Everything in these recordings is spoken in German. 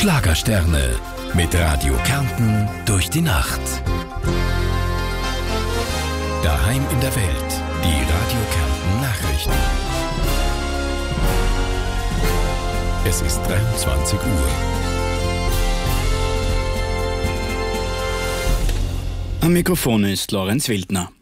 Schlagersterne mit Radio Kärnten durch die Nacht. Daheim in der Welt, die Radio Kärnten Nachrichten. Es ist 23 Uhr. Am Mikrofon ist Lorenz Wildner.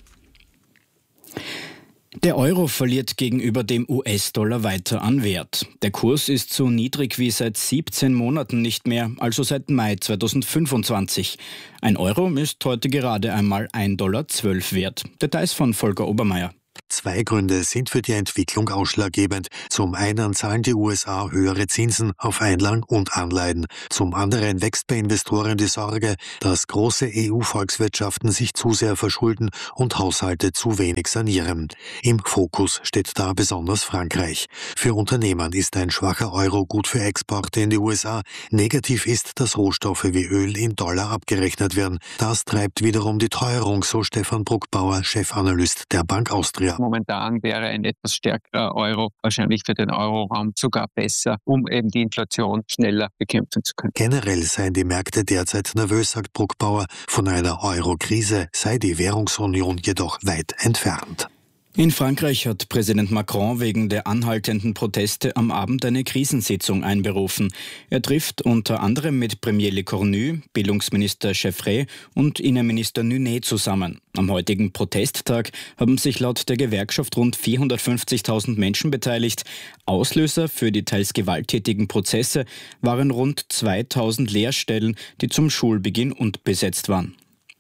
Der Euro verliert gegenüber dem US-Dollar weiter an Wert. Der Kurs ist so niedrig wie seit 17 Monaten nicht mehr, also seit Mai 2025. Ein Euro ist heute gerade einmal 1,12 Dollar wert. Details von Volker Obermeier. Zwei Gründe sind für die Entwicklung ausschlaggebend. Zum einen zahlen die USA höhere Zinsen auf Einlagen und Anleihen. Zum anderen wächst bei Investoren die Sorge, dass große EU-Volkswirtschaften sich zu sehr verschulden und Haushalte zu wenig sanieren. Im Fokus steht da besonders Frankreich. Für Unternehmen ist ein schwacher Euro gut für Exporte in die USA. Negativ ist, dass Rohstoffe wie Öl in Dollar abgerechnet werden. Das treibt wiederum die Teuerung, so Stefan Bruckbauer, Chefanalyst der Bank Austria. Momentan wäre ein etwas stärkerer Euro wahrscheinlich für den Euroraum sogar besser, um eben die Inflation schneller bekämpfen zu können. Generell seien die Märkte derzeit nervös, sagt Bruckbauer. Von einer Euro-Krise sei die Währungsunion jedoch weit entfernt. In Frankreich hat Präsident Macron wegen der anhaltenden Proteste am Abend eine Krisensitzung einberufen. Er trifft unter anderem mit Premier Lecornu, Bildungsminister Cheffray und Innenminister Nunet zusammen. Am heutigen Protesttag haben sich laut der Gewerkschaft rund 450.000 Menschen beteiligt. Auslöser für die teils gewalttätigen Prozesse waren rund 2.000 Lehrstellen, die zum Schulbeginn unbesetzt waren.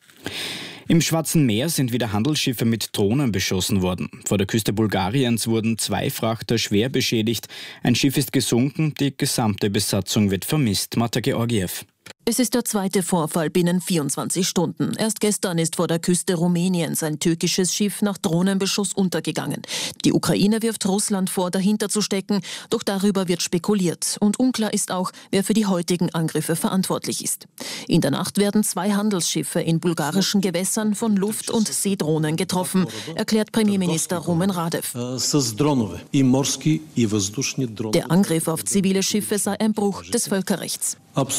Im Schwarzen Meer sind wieder Handelsschiffe mit Drohnen beschossen worden. Vor der Küste Bulgariens wurden 2 Frachter schwer beschädigt. Ein Schiff ist gesunken, die gesamte Besatzung wird vermisst. Marta Georgiev. Es ist der zweite Vorfall binnen 24 Stunden. Erst gestern ist vor der Küste Rumäniens ein türkisches Schiff nach Drohnenbeschuss untergegangen. Die Ukraine wirft Russland vor, dahinter zu stecken, doch darüber wird spekuliert. Und unklar ist auch, wer für die heutigen Angriffe verantwortlich ist. In der Nacht werden 2 Handelsschiffe in bulgarischen Gewässern von Luft- und Seedrohnen getroffen, erklärt Premierminister Rumen Radev. Der Angriff auf zivile Schiffe sei ein Bruch des Völkerrechts.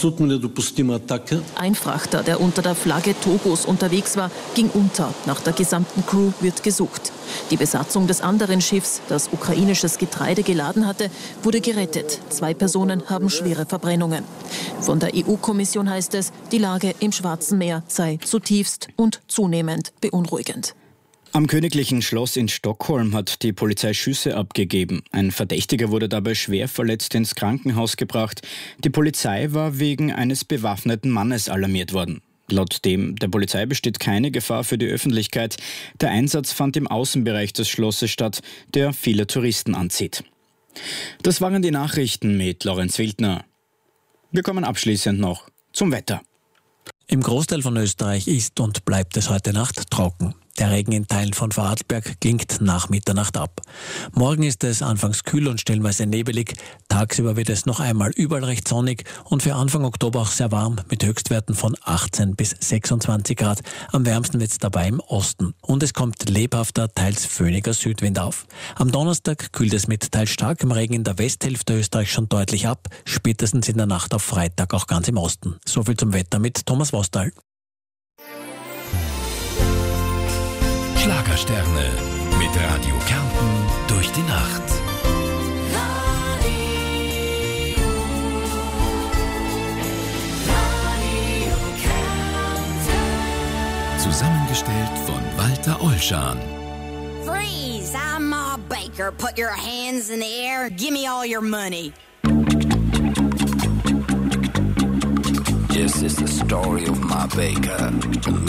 Ein Frachter, der unter der Flagge Togos unterwegs war, ging unter. Nach der gesamten Crew wird gesucht. Die Besatzung des anderen Schiffs, das ukrainisches Getreide geladen hatte, wurde gerettet. 2 Personen haben schwere Verbrennungen. Von der EU-Kommission heißt es, die Lage im Schwarzen Meer sei zutiefst und zunehmend beunruhigend. Am Königlichen Schloss in Stockholm hat die Polizei Schüsse abgegeben. Ein Verdächtiger wurde dabei schwer verletzt ins Krankenhaus gebracht. Die Polizei war wegen eines bewaffneten Mannes alarmiert worden. Laut der Polizei besteht keine Gefahr für die Öffentlichkeit. Der Einsatz fand im Außenbereich des Schlosses statt, der viele Touristen anzieht. Das waren die Nachrichten mit Lorenz Wildner. Wir kommen abschließend noch zum Wetter. Im Großteil von Österreich ist und bleibt es heute Nacht trocken. Der Regen in Teilen von Vorarlberg klingt nach Mitternacht ab. Morgen ist es anfangs kühl und stellenweise nebelig. Tagsüber wird es noch einmal überall recht sonnig und für Anfang Oktober auch sehr warm mit Höchstwerten von 18 bis 26 Grad. Am wärmsten wird es dabei im Osten. Und es kommt lebhafter, teils föhniger Südwind auf. Am Donnerstag kühlt es mit teils starkem Regen in der Westhälfte Österreichs schon deutlich ab. Spätestens in der Nacht auf Freitag auch ganz im Osten. Soviel zum Wetter mit Thomas Wostal. Schlagersterne mit Radio Kärnten durch die Nacht. Radio Kärnten. Zusammengestellt von Walter Olschan. Freeze! I'm Ma Baker. Put your hands in the air. Give me all your money. This is the story of Ma Baker, a